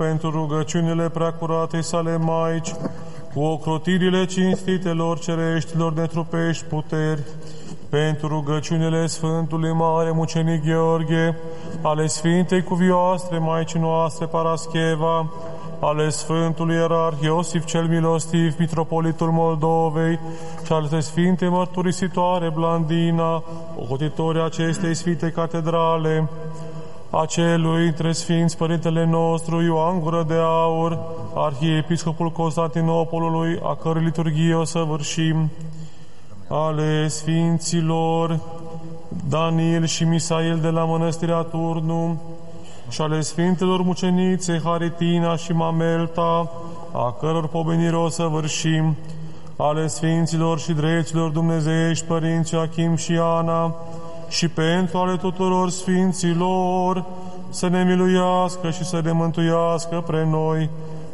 pentru rugăciunile preacuratei sale Maici, cu ocrotirile cinstitelor cereștilor netrupești puteri, pentru rugăciunile Sfântului Mare Mucenic Gheorghe, ale Sfintei Cuvioastre Maicii noastre Parascheva, ale Sfântului Ierarh Iosif cel Milostiv, Mitropolitul Moldovei, și ale Sfinte Mărturisitoare Blandina, ocotitorii acestei Sfinte Catedrale, acelui între Sfinți Părintele nostru Ioan Gură de Aur, Arhiepiscopul Constantinopolului, a cărui liturghie o săvârșim, ale Sfinților Daniel și Misail de la Mănăstirea Turnu, și ale Sfintelor Mucenițe Haritina și Mamelta, a căror pomenire o săvârșim, ale Sfinților și Dreților Dumnezeiești Părinți Joachim și Ana, și pentru ale tuturor Sfinților, să ne miluiască și să ne mântuiască pre noi,